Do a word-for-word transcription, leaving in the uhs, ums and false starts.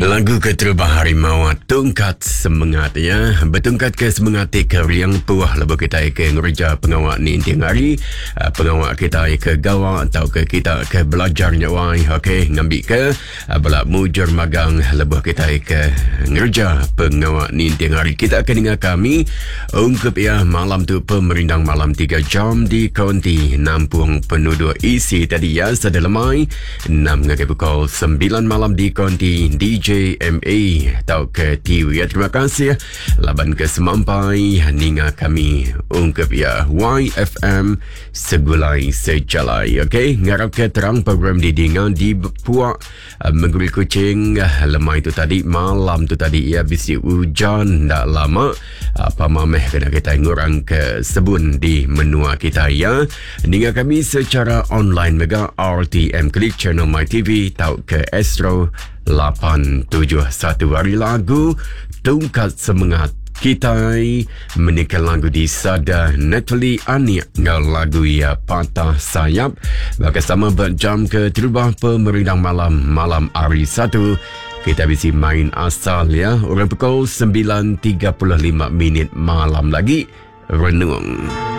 Lagu Keterbah Harimau Tungkat Semangat ya. Bertungkat ke semangat ke riang puah lagu kita ke ngerja pengawak ni tiang hari. Pengawak kita ke gawak atau ke kita ke belajar nyawai. Okey, ngambil ke balak mujur magang lebuh kita ke ngerja pengawak ni tiang hari. Kita akan dengar kami ungkap ya malam tu pemerintang malam tiga jam di kaunti Nampung Penduduk isi tadi ya sedelemai enam ngagai pukul sembilan malam di kaunti D J M A atau ke T V ya. Terima kasih laban ke semampai ninga kami ungkap ya Y F M segulai sejalai. Okey, ngarap ke terang program didingan di Puak Mengguli Kucing lemai tu tadi malam tu tadi ya bisi hujan tak lama apa mameh kena kita ngurang ke sebun di menua kita ya. Ninga kami secara online mega R T M klik channel My T V tau ke Astro lapan tujuh satu hari lagu Tungkat Semangat kita menikah lagu di Sada Natalie Ani ngau lagu ya Patah Sayap bersama berjam ke terubah pemerintah malam malam hari satu kita bisa main asal ya orang pukul sembilan tiga puluh lima minit malam lagi renung.